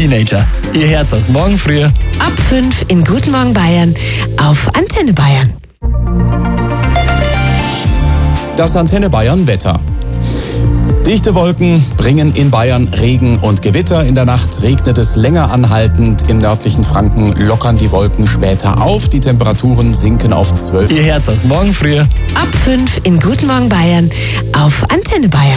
Teenager. Ihr Herz aus morgen früh. Ab 5 in Guten Morgen Bayern auf Antenne Bayern. Das Antenne Bayern Wetter. Dichte Wolken bringen in Bayern Regen und Gewitter. In der Nacht regnet es länger anhaltend. Im nördlichen Franken lockern die Wolken später auf. Die Temperaturen sinken auf 12. Ihr Herz aus morgen früh. Ab 5 in Guten Morgen Bayern auf Antenne Bayern.